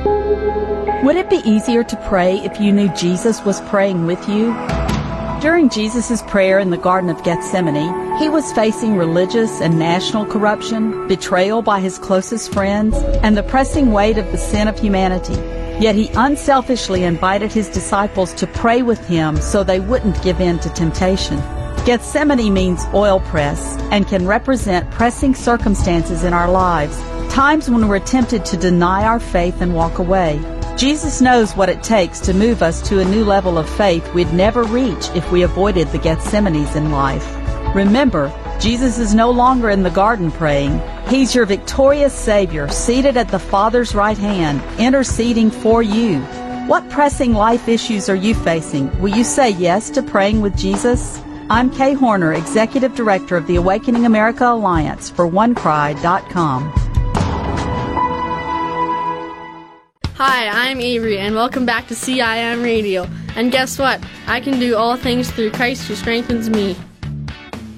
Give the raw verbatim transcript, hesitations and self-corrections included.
Would it be easier to pray if you knew Jesus was praying with you? During Jesus' prayer in the Garden of Gethsemane, he was facing religious and national corruption, betrayal by his closest friends, and the pressing weight of the sin of humanity. Yet he unselfishly invited his disciples to pray with him so they wouldn't give in to temptation. Gethsemane means oil press and can represent pressing circumstances in our lives, times when we're tempted to deny our faith and walk away. Jesus knows what it takes to move us to a new level of faith we'd never reach if we avoided the Gethsemanes in life. Remember, Jesus is no longer in the garden praying. He's your victorious Savior, seated at the Father's right hand, interceding for you. What pressing life issues are you facing? Will you say yes to praying with Jesus? I'm Kay Horner, Executive Director of the Awakening America Alliance for one cry dot com. Hi, I'm Avery, and welcome back to C I M Radio. And guess what? I can do all things through Christ who strengthens me.